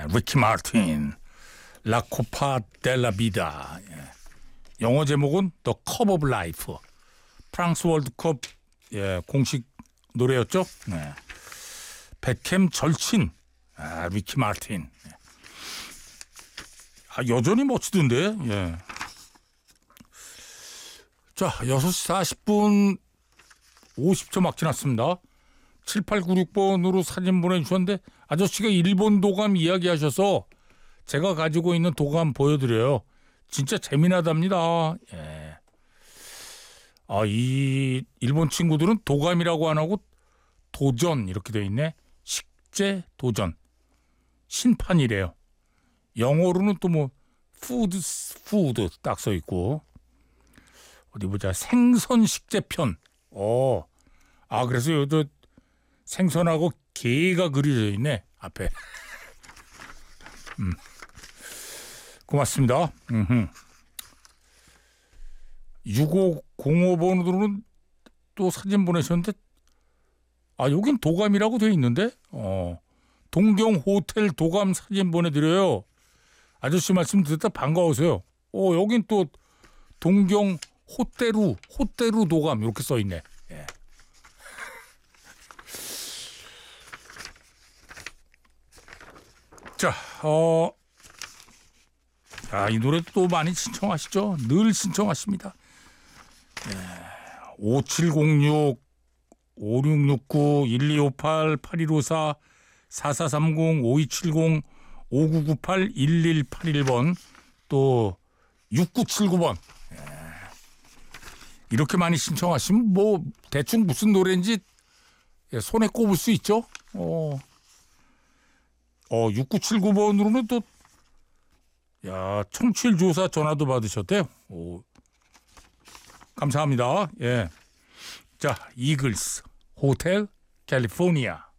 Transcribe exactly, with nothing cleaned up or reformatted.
예, 리키 마틴, 라 코파 델라 비다. 예. 영어 제목은 The Cup of Life. 프랑스 월드컵 예, 공식 노래였죠. 네. 베캠 절친 아, 리키 마틴. 예. 아, 여전히 멋지던데. 예. 자, 여섯 시 사십 분 오십 초 막 지났습니다. 칠팔구육 번으로 사진 보내주셨는데 아저씨가 일본 도감 이야기하셔서 제가 가지고 있는 도감 보여드려요. 진짜 재미나답니다. 예. 아, 이 일본 친구들은 도감이라고 안 하고 도전 이렇게 돼 있네. 식재 도전. 신판이래요. 영어로는 또 뭐 푸드 푸드 딱 써 있고. 어디 보자. 생선 식재편. 어. 아, 그래서 여기 생선하고 게가 그려져 있네. 앞에. 음. 고맙습니다. 음흠. 육오공오 번으로는 또 사진 보내셨는데 아, 여긴 도감이라고 돼 있는데 어. 동경 호텔 도감 사진 보내드려요. 아저씨 말씀 듣다 반가워서요. 어, 여긴 또 동경 호테루 호테루 도감 이렇게 써 있네. 예. 자, 어, 아, 이 노래도 또 많이 신청하시죠? 늘 신청하십니다. 예. 오칠공육, 오육육구, 일이오팔, 팔일오사, 사사삼공, 오이칠공, 오구구팔, 일일팔일 번, 또 육구칠구 번. 예. 이렇게 많이 신청하시면 뭐 대충 무슨 노래인지 손에 꼽을 수 있죠? 어, 어 육구칠구 번으로는 또 야, 청취율 조사 전화도 받으셨대요. 오, 감사합니다. 예. 자, 이글스, 호텔 캘리포니아.